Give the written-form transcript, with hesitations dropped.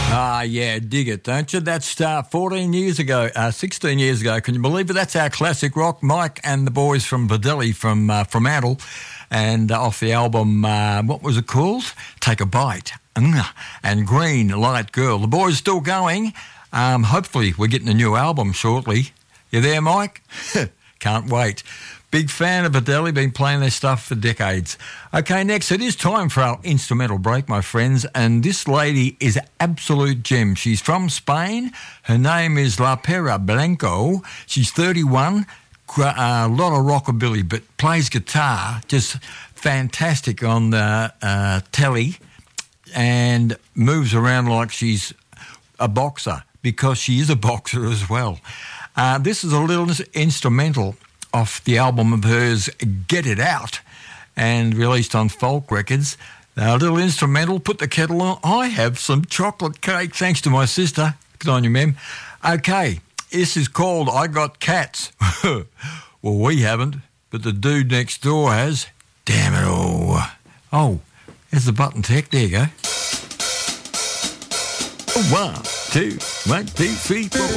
Ah, yeah, dig it, don't you? That's 16 years ago. Can you believe it? That's our classic rock. Mike and the boys from Videlli from Fremantle, and off the album, what was it called? Take a Bite. And Green Light Girl. The boys still going. Hopefully we're getting a new album shortly. You there, Mike? Can't wait. Big fan of Videlli, been playing their stuff for decades. Okay, next, it is time for our instrumental break, my friends, and this lady is an absolute gem. She's from Spain. Her name is La Pera Blanco. She's 31, a lot of rockabilly, but plays guitar, just fantastic on the telly, and moves around like she's a boxer, because she is a boxer as well. This is a little instrumental off the album of hers, Get It Out, and released on Folk Records. A little instrumental, Put the Kettle On. I have some chocolate cake, thanks to my sister. Good on you, Mem. Okay, this is called I Got Cats. Well, we haven't, but the dude next door has. Damn it all. Oh, there's the button tech. There you go. 1, 2, 1, 2, 3, 4.